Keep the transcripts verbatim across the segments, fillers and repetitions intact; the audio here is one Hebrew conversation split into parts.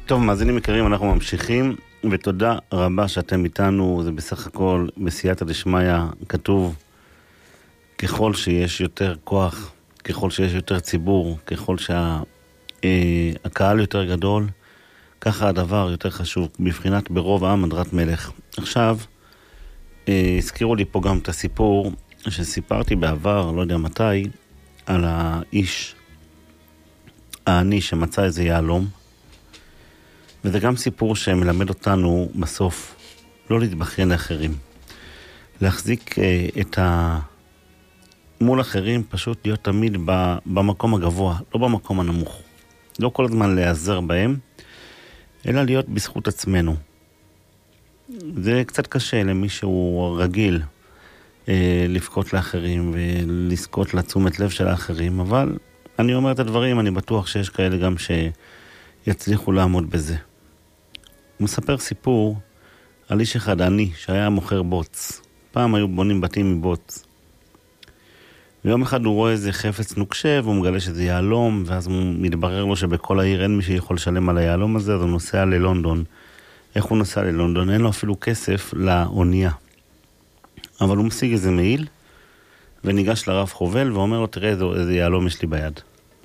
טוב, מאזינים יקרים, אנחנו ממשיכים, ותודה רבה שאתם איתנו. זה בסך הכל בסייעתא דשמיא כתוב, ככל שיש יותר כוח, ככל שיש יותר ציבור, ככל שהקהל יותר גדול, ככה הדבר יותר חשוב, בבחינת ברוב העם הדרת מלך. עכשיו, הזכירו לי פה גם את הסיפור שסיפרתי בעבר, לא יודע מתי, על האיש העני שמצא איזה יעלום, וזה גם סיפור שמלמד אותנו בסוף לא להתבכיין לאחרים, להחזיק את ה... מול אחרים, פשוט להיות תמיד במקום הגבוה, לא במקום הנמוך, לא כל הזמן להיעזר בהם, אלא להיות בזכות עצמנו. זה קצת קשה למי שהוא רגיל אה, לפקות לאחרים ולזכות לתשומת לב של האחרים, אבל אני אומר את הדברים, אני בטוח שיש כאלה גם שיצליחו לעמוד בזה. הוא מספר סיפור על איש אחד עני שהיה מוכר בוץ. פעם היו בונים בתים מבוץ. ויום אחד הוא רואה איזה חפץ נוקשה והוא מגלה שזה יעלום, ואז הוא מתברר לו שבכל העיר אין מי שיכול לשלם על היעלום הזה, אז הוא נוסע ללונדון. איך הוא נוסע ללונדון? אין לו אפילו כסף לאונייה. אבל הוא משיג איזה מעיל, וניגש לרב חובל ואומר לו, תראה איזה, איזה יעלום יש לי ביד.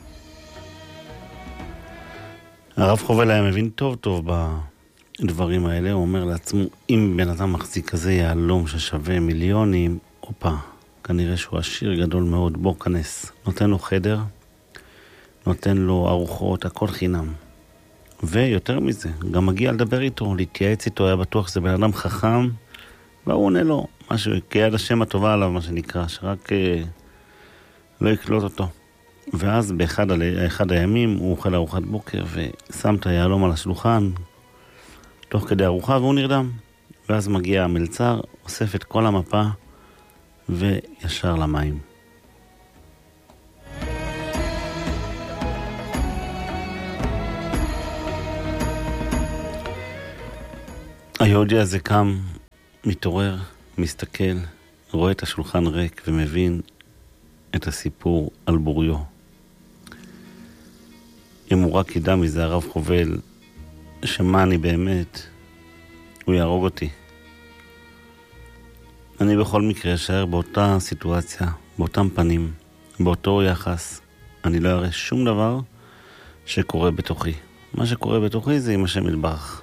הרב חובל היה מבין טוב טוב בדברים האלה, הוא אומר לעצמו, אם בן אדם מחזיק כזה יעלום ששווה מיליונים, אופה, כנראה שהוא עשיר גדול מאוד, בוא כנס. נותן לו חדר, נותן לו ארוחות, הכל חינם. ויותר מזה, גם מגיע לדבר איתו, להתייעץ איתו, היה בטוח שזה בן אדם חכם, והוא עונה לו, משהו, כיד השם הטובה עליו, מה שנקרא, שרק אה, לא יקלוט אותו. ואז באחד אחד הימים הוא אוכל ארוחת בוקר, ושם את היעלום על השולחן, תוך כדי ארוחה, והוא נרדם. ואז מגיע המלצר, אוסף את כל המפה, וישר למים. היהודי הזה קם, מתעורר, מסתכל, רואה את השולחן ריק ומבין את הסיפור על בוריו. אם הוא רק ידע מזה הרב חובל, שמה אני באמת, הוא יהרוג אותי. אני בכל מקרה אשאר באותה סיטואציה, באותם פנים, באותו יחס. אני לא אראה שום דבר שקורה בתוכי. מה שקורה בתוכי זה עם השם יתברך.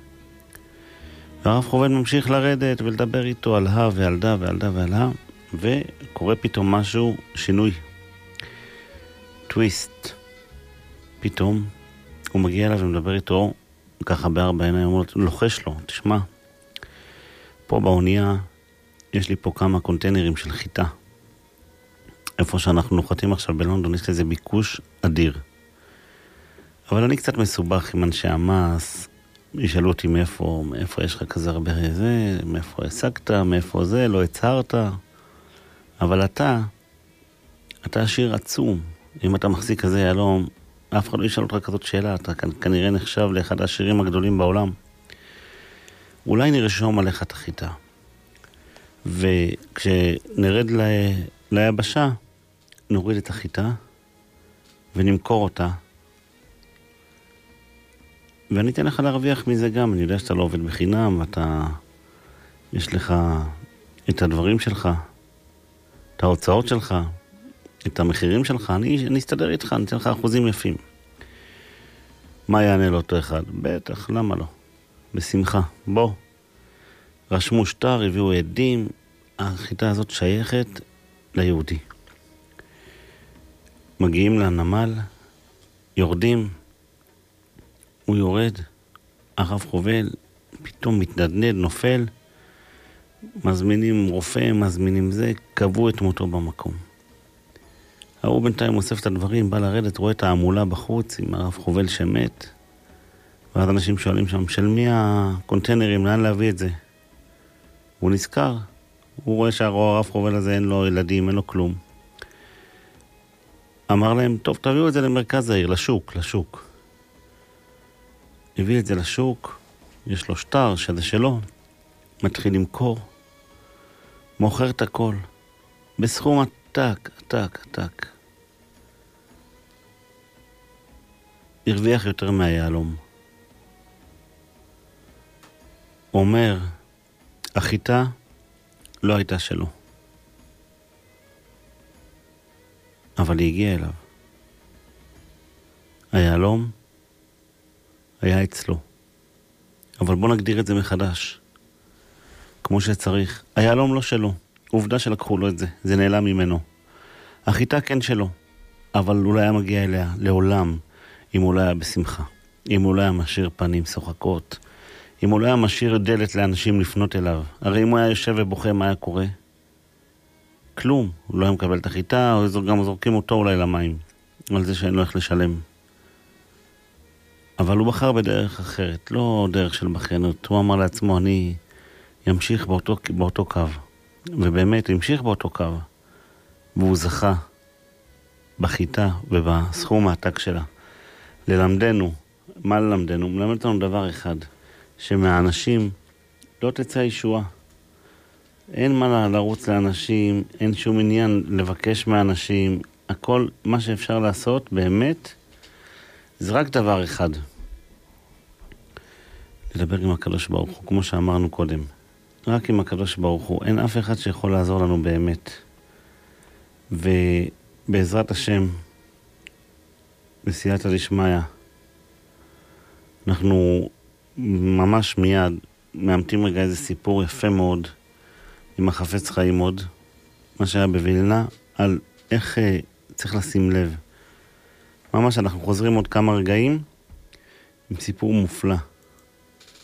והרב חובל ממשיך לרדת ולדבר איתו על ה ועל דה ועל דה ועל ה, וקורה פתאום משהו, שינוי, טוויסט. פתאום הוא מגיע אליו ומדבר איתו ככה בארבע עיניים, הוא לוחש לו, תשמע, פה באונייה יש לי פה כמה קונטיינרים של חיטה. איפה שאנחנו נוחתים עכשיו בלונדון יש לזה ביקוש אדיר. אבל אני קצת מסובך עם אנשי המס, ישאלו אותי מאיפה, מאיפה יש לך כזה הרבה זה, מאיפה השגת, מאיפה זה, לא הצהרת. אבל אתה, אתה עשיר עצום. אם אתה מחזיק כזה יעלום, אף אחד לא ישאל אותך כזאת שאלה, אתה כנראה נחשב לאחד העשירים הגדולים בעולם. אולי נרשום עליך את החיטה. וכשנרד ל... ליבשה, נוריד את החיטה ונמכור אותה. ואני אתן לך להרוויח מזה גם. אני יודע שאתה לא עובד בחינם, ואתה... יש לך את הדברים שלך, את ההוצאות שלך, את המחירים שלך. אני, אני אסתדר איתך, אני אתן לך אחוזים יפים. מה יענה לאותו אחד? בטח, למה לא? בשמחה. בוא. רשמו שטר, הביאו עדים, החיטה הזאת שייכת ליהודי. מגיעים לנמל, יורדים, הוא יורד, הרב חובל, פתאום מתנדנד, נופל, מזמינים רופא, מזמינים זה, קבעו את מותו במקום. הוא בינתיים אוסף את הדברים, בא לרדת, רואה את העמולה בחוץ עם הרב חובל שמת, ואז אנשים שואלים שם, של מי הקונטיינרים, לאן להביא את זה? הוא נזכר, הוא רואה שהרב חובל הזה אין לו ילדים, אין לו כלום. אמר להם, טוב, תביאו את זה למרכז העיר, לשוק, לשוק. הביא את זה לשוק, יש לו שטר שזה שלו, מתחיל למכור, מוכר את הכל, בסכום עתק, עתק, עתק. הרוויח יותר מהיעלום. אומר, החיטה לא הייתה שלו, אבל היא הגיעה אליו. היהלום היה אצלו. אבל בוא נגדיר את זה מחדש, כמו שצריך. היהלום לא שלו, עובדה שלקחו לו את זה, זה נעלם ממנו. החיטה כן שלו, אבל הוא לא היה מגיע אליה לעולם, אם הוא לא היה בשמחה, אם הוא לא היה משאיר פנים שוחקות, אם הוא לא היה משאיר דלת לאנשים לפנות אליו. הרי אם הוא היה יושב ובוכה, מה היה קורה? כלום. הוא לא היה מקבל את החיטה, או גם זורקים אותו אולי למים, על זה שאין לו איך לשלם. אבל הוא בחר בדרך אחרת, לא דרך של בכיינות. הוא אמר לעצמו, אני ימשיך באותו, באותו קו. ובאמת, המשיך באותו קו. והוא זכה בחיטה ובסכום העתק שלה. ללמדנו, מה ללמדנו? מלמד לנו דבר אחד, שמהאנשים לא תצא ישועה. אין מה לרוץ לאנשים, אין שום עניין לבקש מהאנשים. הכל, מה שאפשר לעשות באמת, זה רק דבר אחד. לדבר עם הקדוש ברוך הוא, כמו שאמרנו קודם. רק עם הקדוש ברוך הוא. אין אף אחד שיכול לעזור לנו באמת. ובעזרת השם, בסייעתא דשמיא, אנחנו ממש מיד מאמתים רגע איזה סיפור יפה מאוד עם החפץ חיים עוד, מה שהיה בווילנה, על איך אה, צריך לשים לב. ממש אנחנו חוזרים עוד כמה רגעים עם סיפור מופלא.